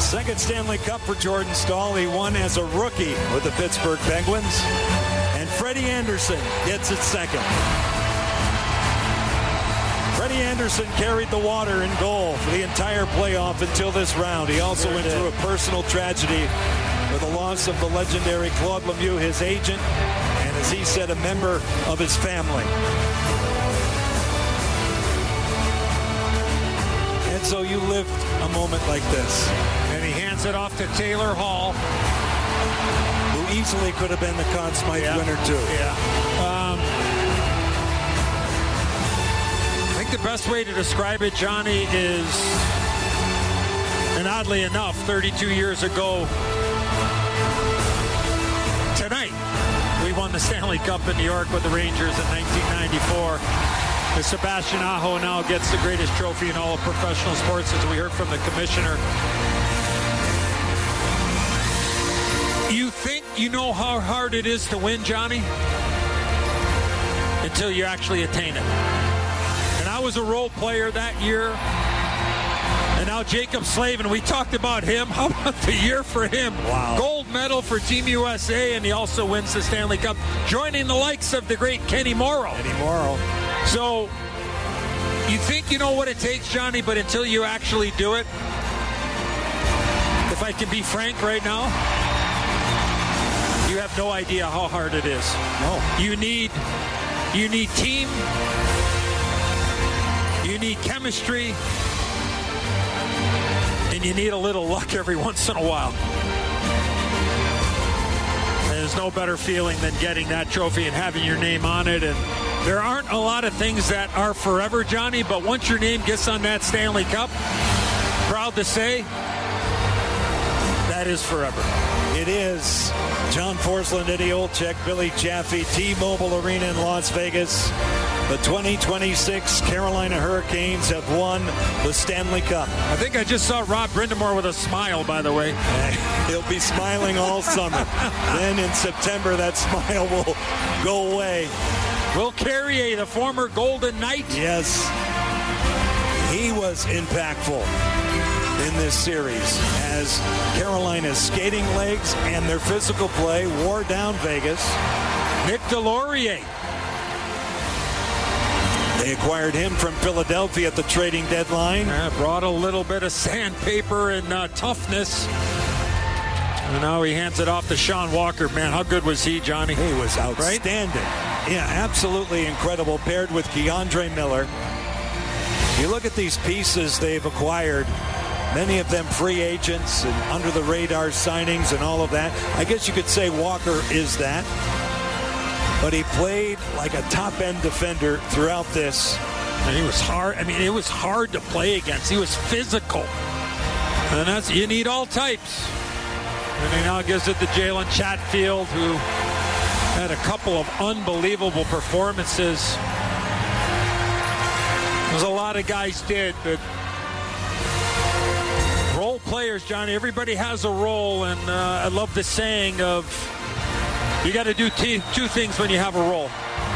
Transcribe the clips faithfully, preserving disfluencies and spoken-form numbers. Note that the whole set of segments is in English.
Second Stanley Cup for Jordan Staal. He won as a rookie with the Pittsburgh Penguins. And Freddie Anderson gets it second. Freddie Anderson carried the water in goal for the entire playoff until this round. He also went through a personal tragedy with the loss of the legendary Claude Lemieux, his agent, and as he said, a member of his family. And so you lived a moment like this. And he hands it off to Taylor Hall, who easily could have been the Conn Smythe yeah. winner too. Yeah. Um, I think the best way to describe it, Johnny, is, and oddly enough, thirty-two years ago tonight, we won the Stanley Cup in New York with the Rangers in nineteen ninety-four. As Sebastian Aho now gets the greatest trophy in all of professional sports, as we heard from the commissioner. You think you know how hard it is to win, Johnny, until you actually attain it. And I was a role player that year. And now Jacob Slavin, we talked about him. How about the year for him? Wow. Gold medal for Team U S A, and he also wins the Stanley Cup, joining the likes of the great Kenny Morrow. Kenny Morrow. So you think you know what it takes, Johnny, but until you actually do it, if I can be frank right now, you have no idea how hard it is. No. You need, you need team. You need chemistry. And you need a little luck every once in a while. And there's no better feeling than getting that trophy and having your name on it. And there aren't a lot of things that are forever, Johnny, but once your name gets on that Stanley Cup, proud to say, that is forever. It is. John Forsland, Eddie Olczyk, Billy Jaffe, T-Mobile Arena in Las Vegas. The twenty twenty-six Carolina Hurricanes have won the Stanley Cup. I think I just saw Rob Brindamore with a smile, by the way. He'll be smiling all summer. Then in September, that smile will go away. Will Carrier, the former Golden Knight. Yes. He was impactful in this series as Carolina's skating legs and their physical play wore down Vegas. Nick Delorier. They acquired him from Philadelphia at the trading deadline. Uh, brought a little bit of sandpaper and uh, toughness. And now he hands it off to Sean Walker. Man, how good was he, Johnny? He was outstanding. Right? Yeah, absolutely incredible, paired with Keandre Miller. You look at these pieces they've acquired, many of them free agents and under-the-radar signings and all of that. I guess you could say Walker is that. But he played like a top-end defender throughout this. And he was hard. I mean, it was hard to play against. He was physical. And that's, you need all types. And he now gives it to Jalen Chatfield, who had a couple of unbelievable performances. There's a lot of guys did, but role players, Johnny, everybody has a role. And uh, I love the saying of, you got to do t- two things when you have a role.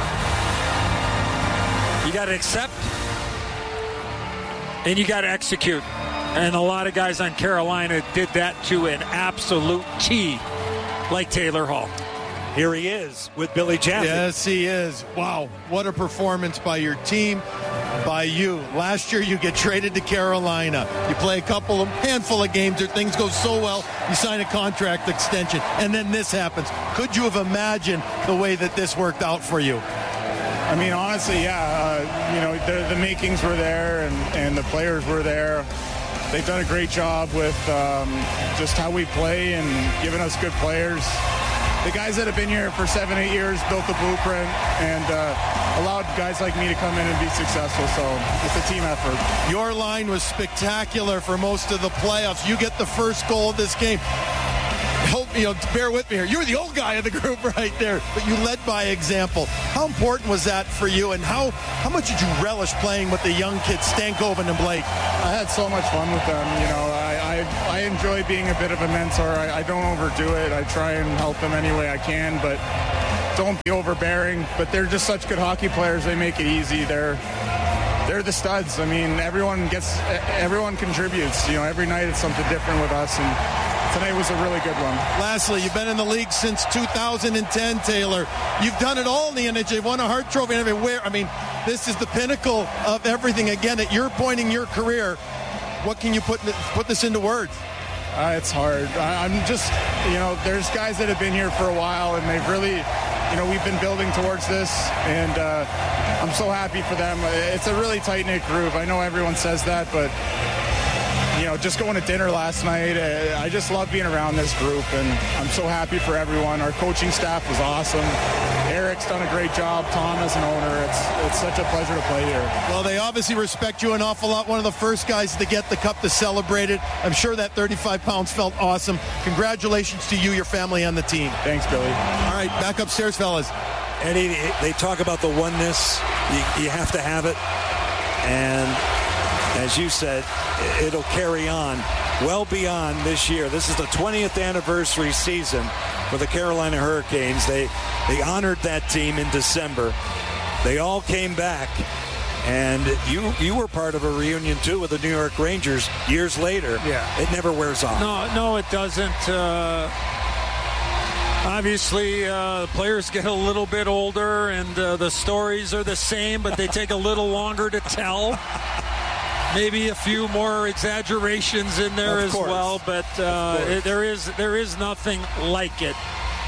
You got to accept, and you got to execute. And a lot of guys on Carolina did that to an absolute T, like Taylor Hall. Here he is with Billy Jaffe. Yes, he is. Wow, what a performance by your team, by you. Last year, you get traded to Carolina. You play a couple of, handful of games, or things go so well, you sign a contract extension, and then this happens. Could you have imagined the way that this worked out for you? I mean, honestly, yeah. Uh, you know, the, the makings were there, and, and the players were there. They've done a great job with um, just how we play and giving us good players. The guys that have been here for seven, eight years built the blueprint and uh, allowed guys like me to come in and be successful. So it's a team effort. Your line was spectacular for most of the playoffs. You get the first goal of this game. Help me, you know, bear with me here. You were the old guy of the group right there, but you led by example. How important was that for you, and how, how much did you relish playing with the young kids, Stankoven and Blake? I had so much fun with them. You know, I, I, I enjoy being a bit of a mentor. I, I don't overdo it. I try and help them any way I can, but don't be overbearing. But they're just such good hockey players. They make it easy. They're they're the studs. I mean, everyone gets, everyone contributes. You know, every night it's something different with us, and tonight was a really good one. Lastly, you've been in the league since two thousand ten, Taylor. You've done it all in the N H L. You've won a Hart Trophy and everywhere. I mean, this is the pinnacle of everything. Again, at your point in your career, what can you put put this into words? Uh, it's hard. I, I'm just, you know, there's guys that have been here for a while, and they've really, you know, we've been building towards this, and uh, I'm so happy for them. It's a really tight-knit group. I know everyone says that, but, you know, just going to dinner last night, uh, I just love being around this group, and I'm so happy for everyone. Our coaching staff was awesome. Eric's done a great job. Tom as an owner. It's it's such a pleasure to play here. Well, they obviously respect you an awful lot. One of the first guys to get the cup to celebrate it. I'm sure that thirty-five pounds felt awesome. Congratulations to you, your family, and the team. Thanks, Billy. All right, back upstairs, fellas. Eddie, they talk about the oneness. You, you have to have it. And as you said, it'll carry on well beyond this year. This is the twentieth anniversary season for the Carolina Hurricanes. They they honored that team in December. They all came back, and you you were part of a reunion too with the New York Rangers years later. Yeah, it never wears off. No, no, it doesn't. Uh, obviously, uh, players get a little bit older, and uh, the stories are the same, but they take a little longer to tell. Maybe a few more exaggerations in there Of as course. well, but uh, it, there is there is nothing like it.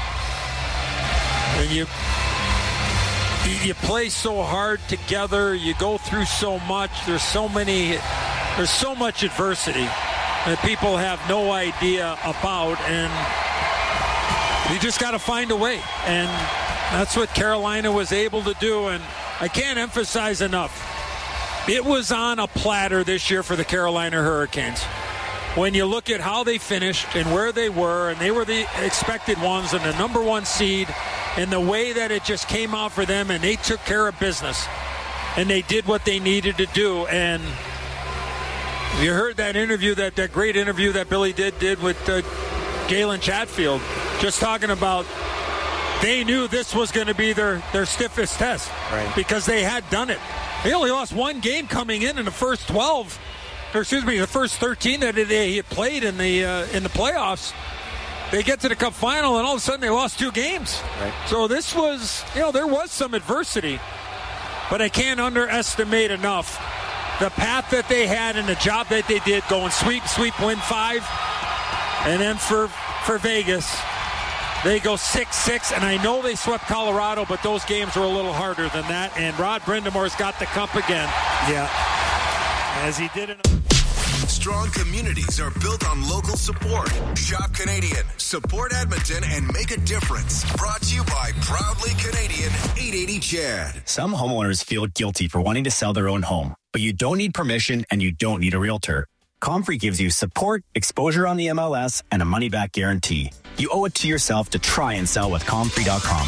And you you play so hard together. You go through so much. There's so many. There's so much adversity that people have no idea about, and you just got to find a way. And that's what Carolina was able to do. And I can't emphasize enough. It was on a platter this year for the Carolina Hurricanes. When you look at how they finished and where they were, and they were the expected ones and the number one seed, and the way that it just came out for them, and they took care of business. And they did what they needed to do. And you heard that interview, that, that great interview that Billy did, did with uh, Jalen Chatfield, just talking about they knew this was going to be their, their stiffest test. Right. Because they had done it. They only lost one game coming in in the first twelve, or excuse me, the first thirteen that they had played in the uh, in the playoffs. They get to the Cup final, and all of a sudden they lost two games. Right. So this was, you know, there was some adversity, but I can't underestimate enough the path that they had and the job that they did, going sweep, sweep, win five, and then for for Vegas. They go six six, and I know they swept Colorado, but those games were a little harder than that. And Rod Brindamore's got the cup again. Yeah, as he did in. Strong communities are built on local support. Shop Canadian, support Edmonton, and make a difference. Brought to you by Proudly Canadian eight eighty C H E D. Some homeowners feel guilty for wanting to sell their own home, but you don't need permission and you don't need a realtor. Comfrey gives you support, exposure on the M L S, and a money-back guarantee. You owe it to yourself to try and sell with Comfrey dot com.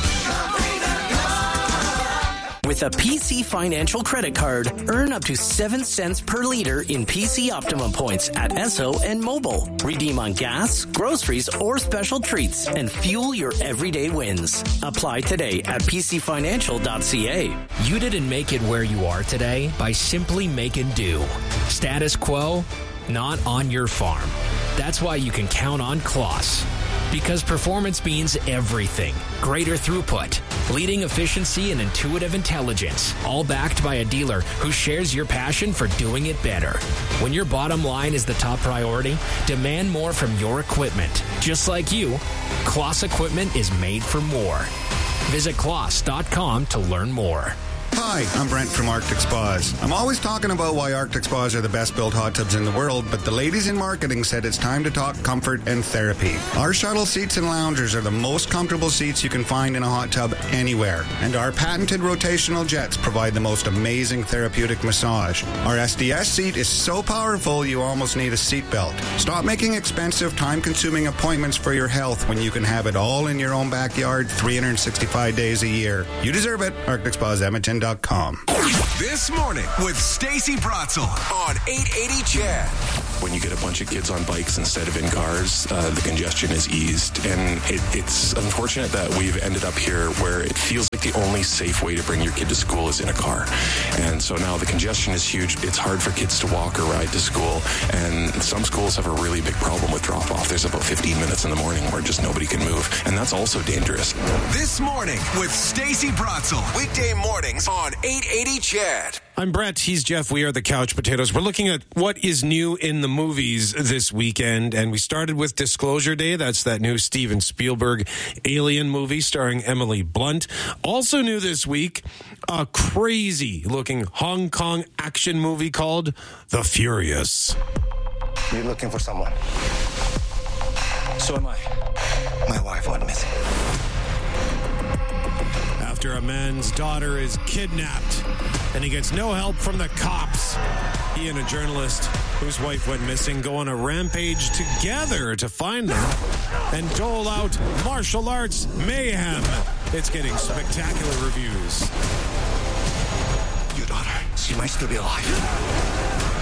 With a P C Financial credit card, earn up to seven cents per liter in P C Optimum points at Esso and Mobile. Redeem on gas, groceries, or special treats and fuel your everyday wins. Apply today at p c financial dot c a. You didn't make it where you are today by simply making do. Status quo, not on your farm. That's why you can count on Kloss. Because performance means everything. Greater throughput, leading efficiency, and intuitive intelligence. All backed by a dealer who shares your passion for doing it better. When your bottom line is the top priority, demand more from your equipment. Just like you, Kloss equipment is made for more. Visit kloss dot com to learn more. Hi, I'm Brent from Arctic Spas. I'm always talking about why Arctic Spas are the best built hot tubs in the world, but the ladies in marketing said it's time to talk comfort and therapy. Our shuttle seats and loungers are the most comfortable seats you can find in a hot tub anywhere, and our patented rotational jets provide the most amazing therapeutic massage. Our S D S seat is so powerful you almost need a seat belt. Stop making expensive, time-consuming appointments for your health when you can have it all in your own backyard three hundred sixty-five days a year. You deserve it. Arctic Spas Edmonton dot com. This morning with Stacey Bratzel on eight eighty C H E D. When you get a bunch of kids on bikes instead of in cars, uh, the congestion is eased. And it, it's unfortunate that we've ended up here where it feels like the only safe way to bring your kid to school is in a car. And so now the congestion is huge. It's hard for kids to walk or ride to school. And some schools have a really big problem with drop-off. There's about fifteen minutes in the morning where just nobody can move. And that's also dangerous. This Morning with Stacey Bratzel. Weekday mornings on eight eighty C H E D. I'm Brett. He's Jeff. We are the Couch Potatoes. We're looking at what is new in the movies this weekend. And we started with Disclosure Day. That's that new Steven Spielberg Alien movie starring Emily Blunt. Also new this week, a crazy-looking Hong Kong action movie called The Furious. You're looking for someone. So am I. My wife went missing. After a man's daughter is kidnapped and he gets no help from the cops, he and a journalist whose wife went missing go on a rampage together to find them and dole out martial arts mayhem. It's getting spectacular reviews. Your daughter, she might still be alive.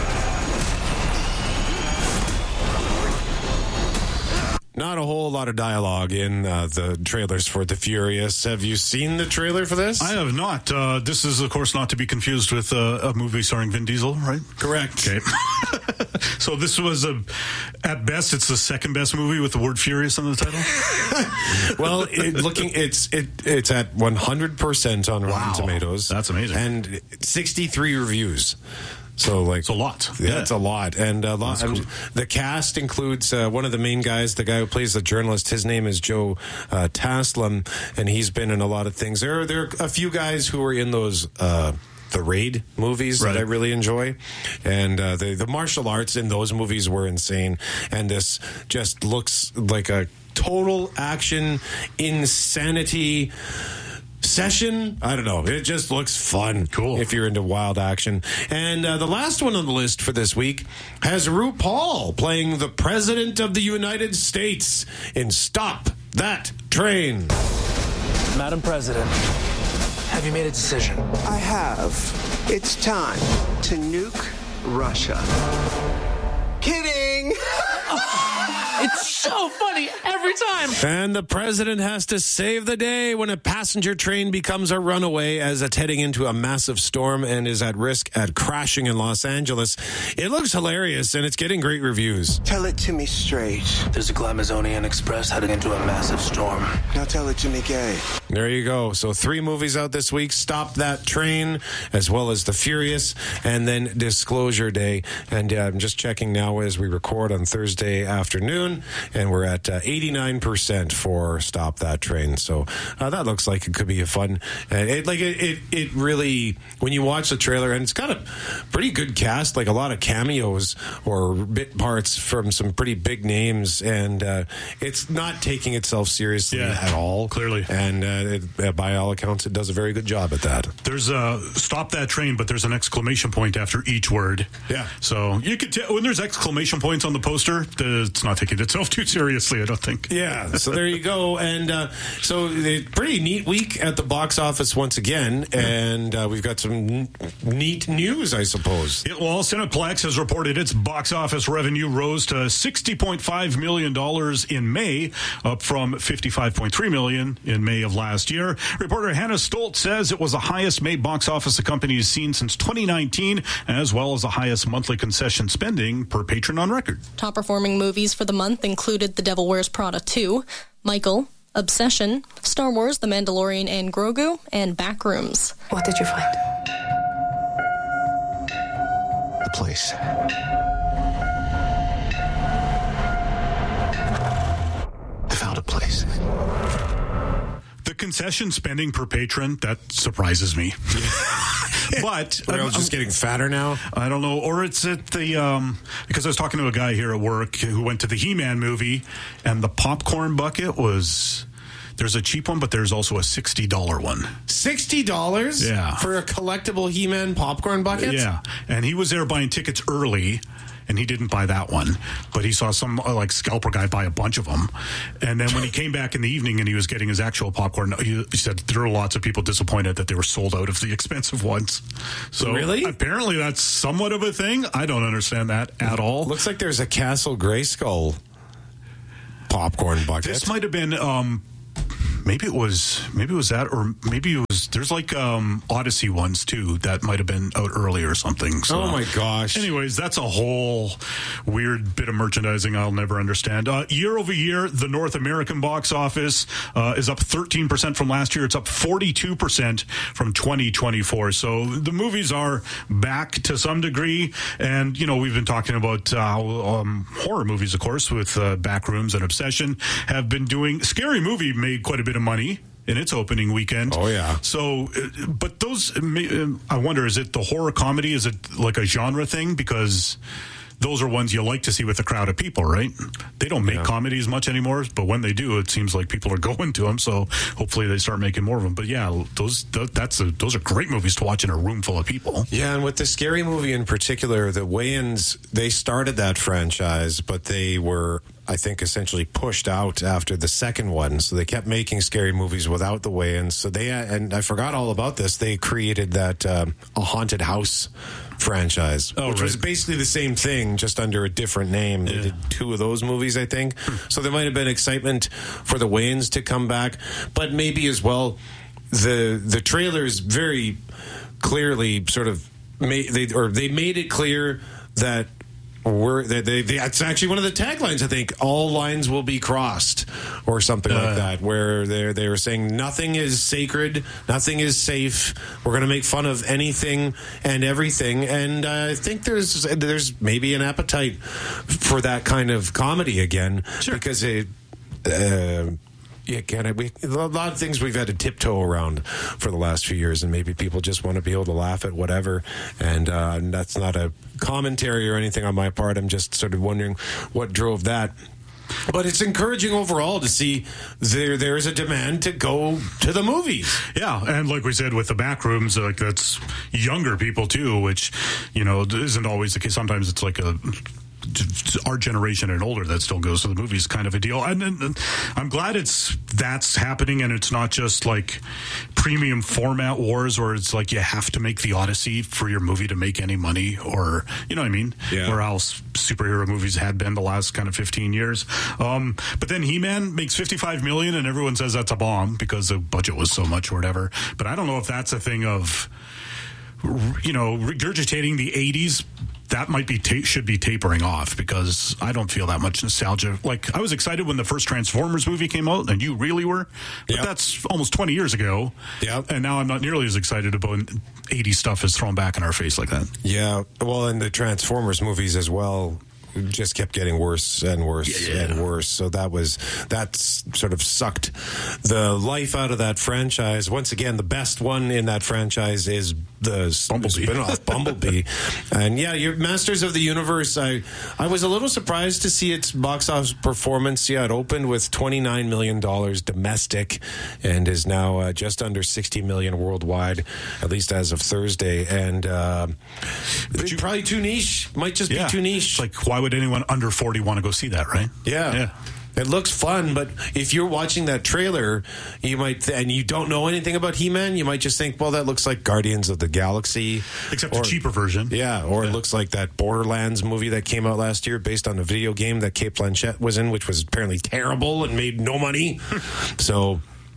Not a whole lot of dialogue in uh, the trailers for The Furious. Have you seen the trailer for this? I have not. Uh, this is, of course, not to be confused with uh, a movie starring Vin Diesel, right? Correct. Okay. So this was, a, at best, it's the second best movie with the word "furious" on the title. Well, it, looking, it's it it's at one hundred percent on Rotten Wow. Tomatoes. That's amazing. And sixty-three reviews. So, like, it's a lot. Yeah, it's a lot. And a lot, cool. the cast includes uh, one of the main guys, the guy who plays the journalist. His name is Joe uh, Taslim, and he's been in a lot of things. There are, there are a few guys who are in those uh, the Raid movies right. that I really enjoy. And uh, the, the martial arts in those movies were insane. And this just looks like a total action insanity session. I don't know. It just looks fun. Cool. If you're into wild action. And uh, the last one on the list for this week has RuPaul playing the President of the United States in Stop That Train. Madam President, have you made a decision? I have. It's time to nuke Russia. Kidding! It's so funny every time. And the president has to save the day when a passenger train becomes a runaway as it's heading into a massive storm and is at risk at crashing in Los Angeles. It looks hilarious and it's getting great reviews. Tell it to me straight. There's a Glamazonian Express heading into a massive storm. Now tell it to me gay. There you go. So three movies out this week. Stop That Train, as well as The Furious, and then Disclosure Day. And uh, I'm just checking now as we record on Thursday afternoon, and we're at uh, eighty-nine percent for Stop That Train. So uh, that looks like it could be a fun. And it like it, it it really, when you watch the trailer, and it's got a pretty good cast, like a lot of cameos or bit parts from some pretty big names, and uh, it's not taking itself seriously yeah, at all. Clearly, and uh, it, uh, by all accounts, it does a very good job at that. There's a Stop That Train, but there's an exclamation point after each word. Yeah. So you could tell when there's exclamation points on the poster, it's not taking itself too seriously, I don't think. Yeah. So there you go. And uh, so a pretty neat week at the box office once again. And uh, we've got some n- neat news, I suppose. It, well, Cineplex has reported its box office revenue rose to sixty point five million dollars in May, up from fifty-five point three million dollars in May of last year. Reporter Hannah Stoltz says it was the highest May box office the company has seen since twenty nineteen, as well as the highest monthly concession spending per patron on record. Top performing movies for the month included The Devil Wears Prada two, Michael, Obsession, Star Wars, The Mandalorian and Grogu, and Backrooms. What did you find? The place. I found a place. The concession spending per patron, that surprises me. But I was just getting fatter now. I don't know. Or it's at the, um, because I was talking to a guy here at work who went to the He-Man movie, and the popcorn bucket was, there's a cheap one, but there's also a sixty dollars one. sixty dollars? Yeah. For a collectible He-Man popcorn bucket? Yeah. And he was there buying tickets early, and he didn't buy that one, but he saw some uh, like scalper guy buy a bunch of them. And then when he came back in the evening and he was getting his actual popcorn, he, he said there were lots of people disappointed that they were sold out of the expensive ones. So really? Apparently that's somewhat of a thing. I don't understand that at all. Looks like there's a Castle Grayskull popcorn bucket. This might have been, um, maybe it was, maybe it was that, or maybe it was There's like um, Odyssey ones too that might have been out early or something. So. Oh my gosh. Anyways, that's a whole weird bit of merchandising I'll never understand. Uh, year over year, the North American box office uh, is up thirteen percent from last year. It's up forty-two percent from twenty twenty-four. So the movies are back to some degree. And, you know, we've been talking about uh, um, horror movies, of course, with uh, Backrooms and Obsession have been doing. Scary Movie made quite a bit of money in its opening weekend. Oh, yeah. So, uh, but those, I wonder, is it the horror comedy? Is it like a genre thing? Because those are ones you like to see with a crowd of people, right? They don't make yeah. comedies much anymore, but when they do, it seems like people are going to them. So hopefully they start making more of them. But yeah, those that's a, those are great movies to watch in a room full of people. Yeah, and with the Scary Movie in particular, the Wayans, they started that franchise, but they were, I think, essentially pushed out after the second one. So they kept making scary movies without the Wayans. So they, and I forgot all about this, they created that um, A Haunted House franchise, oh, which right. was basically the same thing, just under a different name. They yeah. did two of those movies, I think. So there might have been excitement for the Wayans to come back, but maybe as well, the the trailers very clearly sort of made, they, or they made it clear that We're, they, they, they, it's actually one of the taglines, I think. All lines will be crossed, or something uh, like that, where they they were saying nothing is sacred, nothing is safe. We're going to make fun of anything and everything, and uh, I think there's there's maybe an appetite for that kind of comedy again, sure. because it. Uh, Yeah, can I, we, a lot of things we've had to tiptoe around for the last few years, and maybe people just want to be able to laugh at whatever. And, uh, and that's not a commentary or anything on my part. I'm just sort of wondering what drove that. But it's encouraging overall to see there there is a demand to go to the movies. Yeah, and like we said with the Backrooms, like that's younger people too, which, you know, isn't always the case. Sometimes it's like a our generation and older that still goes to the movies kind of a deal. And, and I'm glad it's that's happening, and it's not just like premium format wars where it's like you have to make the Odyssey for your movie to make any money, or you know what I mean? Yeah. Where else superhero movies had been the last kind of fifteen years. Um, but then He-Man makes fifty-five million and everyone says that's a bomb because the budget was so much or whatever. But I don't know if that's a thing of, you know, regurgitating the eighties. That might be ta- should be tapering off, because I don't feel that much nostalgia. Like, I was excited when the first Transformers movie came out, and you really were. But yep. that's almost twenty years ago. Yeah. And now I'm not nearly as excited about eighties stuff is thrown back in our face like that. Yeah. Well, and the Transformers movies as well just kept getting worse and worse yeah, yeah. and worse. So that was that's sort of sucked the life out of that franchise. Once again, the best one in that franchise is the Bumblebee. spin-off Bumblebee. And yeah, your Masters of the Universe, I I was a little surprised to see its box office performance. Yeah, it opened with twenty-nine million dollars domestic and is now uh, just under sixty million dollars worldwide, at least as of Thursday. And uh, but you, probably too niche. Might just yeah, be too niche. It's like, why would anyone under forty want to go see that, right? Yeah. Yeah. It looks fun, but if you're watching that trailer, you might, th- and you don't know anything about He-Man, you might just think, well, that looks like Guardians of the Galaxy. Except or, the cheaper version. Yeah, or yeah. it looks like that Borderlands movie that came out last year based on a video game that Cate Blanchett was in, which was apparently terrible and made no money. So...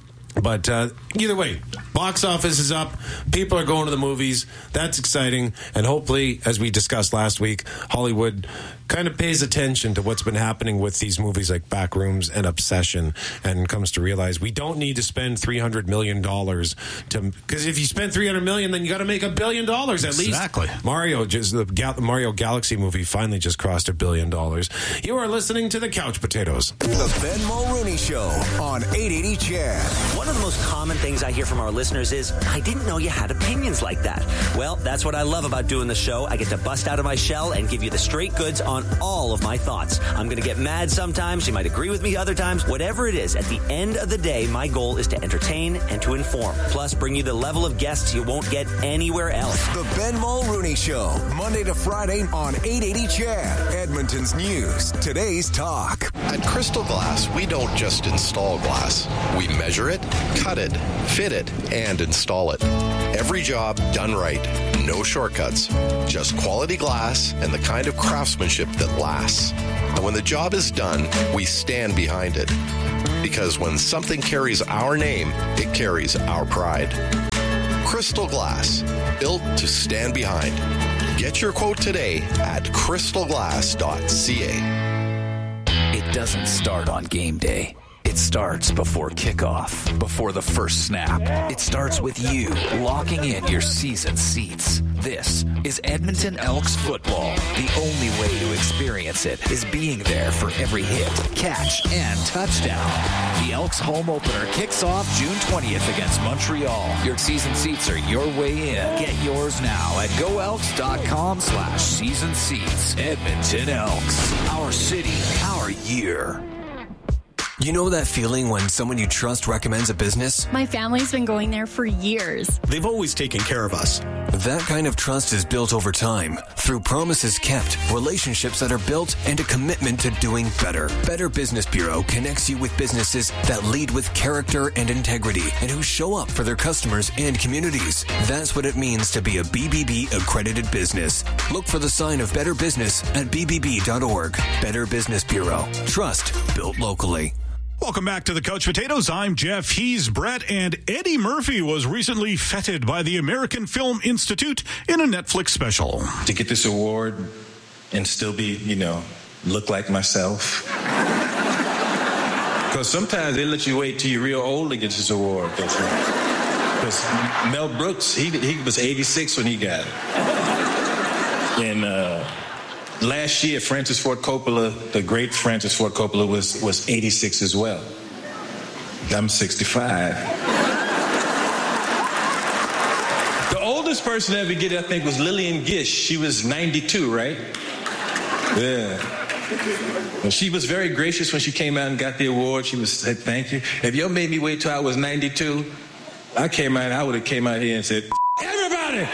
But uh, either way, box office is up. People are going to the movies. That's exciting. And hopefully, as we discussed last week, Hollywood kind of pays attention to what's been happening with these movies like Backrooms and Obsession, and comes to realize we don't need to spend three hundred million dollars to, because if you spend three hundred million dollars, then you got to make a billion dollars at least. Exactly. Mario, just the Ga- Mario Galaxy movie finally just crossed a billion dollars. You are listening to the Couch Potatoes. The Ben Mulrooney Show on eight eighty C H A D. One of the most common things I hear from our listeners is, I didn't know you had opinions like that. Well, that's what I love about doing the show. I get to bust out of my shell and give you the straight goods on all of my thoughts. I'm going to get mad sometimes. You might agree with me other times. Whatever it is, at the end of the day, my goal is to entertain and to inform. Plus, bring you the level of guests you won't get anywhere else. The Ben Mulrooney Show, Monday to Friday on eight eighty C H A D. Edmonton's news, today's talk. At Crystal Glass, we don't just install glass. We measure it, cut it, fit it, and install it. Every job done right. No shortcuts. Just quality glass and the kind of craftsmanship that lasts. And when the job is done, we stand behind it. Because when something carries our name, it carries our pride. Crystal Glass, built to stand behind. Get your quote today at crystal glass dot c a. It doesn't start on game day. It starts before kickoff, before the first snap. It starts with you locking in your season seats. This is Edmonton Elks football. The only way to experience it is being there for every hit, catch, and touchdown. The Elks home opener kicks off June twentieth against Montreal. Your season seats are your way in. Get yours now at goelks.com slash season seats. Edmonton Elks. Our city, our year. You know that feeling when someone you trust recommends a business? My family's been going there for years. They've always taken care of us. That kind of trust is built over time through promises kept, relationships that are built, and a commitment to doing better. Better Business Bureau connects you with businesses that lead with character and integrity and who show up for their customers and communities. That's what it means to be a B B B accredited business. Look for the sign of Better Business at b b b dot org. Better Business Bureau. Trust built locally. Welcome back to the Couch Potatoes. I'm Jeff. He's Brett. And Eddie Murphy was recently feted by the American Film Institute in a Netflix special. To get this award and still be, you know, look like myself. Because sometimes they let you wait till you're real old to get this award. Because Mel Brooks, he, he was eighty-six when he got it. And, uh... last year, Francis Ford Coppola, the great Francis Ford Coppola, was, was eighty-six as well. I'm sixty-five. The oldest person to ever get it, I think, was Lillian Gish. She was ninety-two, right? Yeah. Well, she was very gracious when she came out and got the award. She was said, thank you. If y'all made me wait till I was ninety-two, I came out, I would have came out here and said, everybody!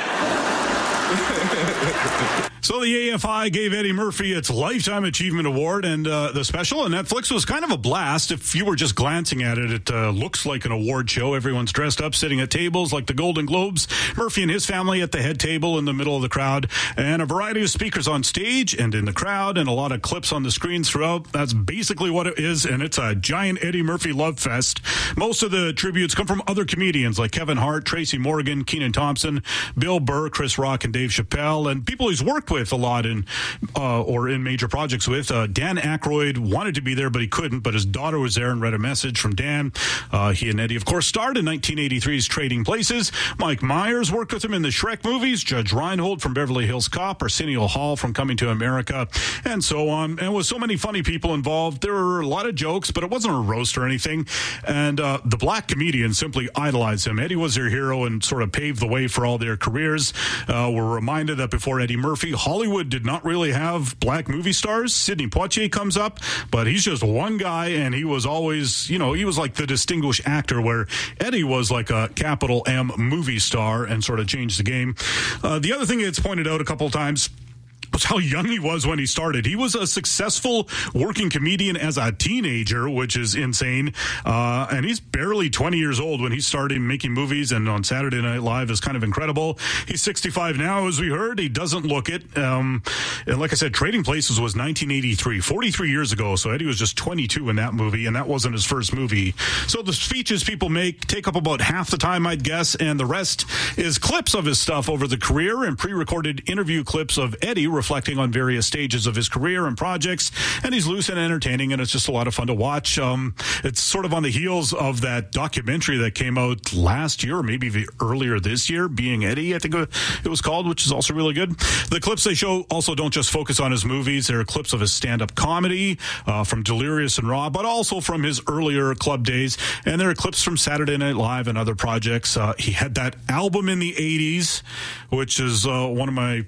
So the A F I gave Eddie Murphy its Lifetime Achievement Award, and uh, the special on Netflix was kind of a blast. If you were just glancing at it, it uh, looks like an award show. Everyone's dressed up, sitting at tables like the Golden Globes. Murphy and his family at the head table in the middle of the crowd, and a variety of speakers on stage and in the crowd, and a lot of clips on the screens throughout. That's basically what it is, and it's a giant Eddie Murphy love fest. Most of the tributes come from other comedians like Kevin Hart, Tracy Morgan, Kenan Thompson, Bill Burr, Chris Rock, and Dave Chappelle, and people he's worked with a lot in uh, or in major projects with. Uh, Dan Aykroyd wanted to be there, but he couldn't, but his daughter was there and read a message from Dan. Uh, he and Eddie, of course, starred in nineteen eighty-three's Trading Places. Mike Myers worked with him in the Shrek movies, Judge Reinhold from Beverly Hills Cop, Arsenio Hall from Coming to America, and so on. And with so many funny people involved, there were a lot of jokes, but it wasn't a roast or anything. And uh, the black comedians simply idolized him. Eddie was their hero and sort of paved the way for all their careers. Uh, we're reminded that before Eddie Murphy, Hollywood did not really have black movie stars. Sidney Poitier comes up, but he's just one guy, and he was always, you know, he was like the distinguished actor, where Eddie was like a capital M movie star and sort of changed the game. Uh, the other thing it's pointed out a couple of times was how young he was when he started. He was a successful working comedian as a teenager, which is insane. Uh, and he's barely twenty years old when he started making movies, and on Saturday Night Live is kind of incredible. He's sixty-five now, as we heard. He doesn't look it. Um, and like I said, Trading Places was nineteen eighty-three, forty-three years ago. So Eddie was just twenty-two in that movie, and that wasn't his first movie. So the speeches people make take up about half the time, I'd guess, and the rest is clips of his stuff over the career and pre-recorded interview clips of Eddie reflecting on various stages of his career and projects. And he's loose and entertaining, and it's just a lot of fun to watch. Um, it's sort of on the heels of that documentary that came out last year, or maybe the earlier this year, Being Eddie, I think it was called, which is also really good. The clips they show also don't just focus on his movies. There are clips of his stand-up comedy uh, from Delirious and Raw, but also from his earlier club days. And there are clips from Saturday Night Live and other projects. Uh, he had that album in the eighties, which is uh, one of my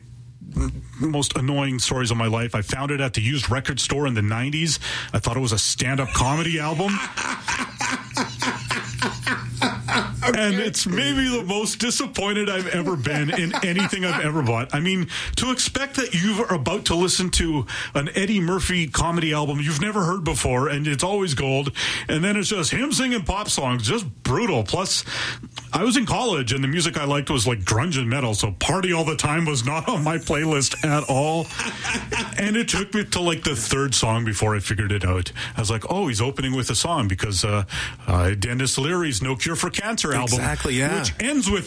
most annoying stories of my life. I found it at the used record store in the nineties. I thought it was a stand-up comedy album. And it's maybe the most disappointed I've ever been in anything I've ever bought. I mean, to expect that you are about to listen to an Eddie Murphy comedy album you've never heard before, and it's always gold, and then it's just him singing pop songs, just brutal. Plus, I was in college, and the music I liked was like grunge and metal, so Party All the Time was not on my playlist at all. And it took me to like the third song before I figured it out. I was like, oh, he's opening with a song because uh, uh, Dennis Leary's No Cure for Cancer album, exactly, yeah. which ends with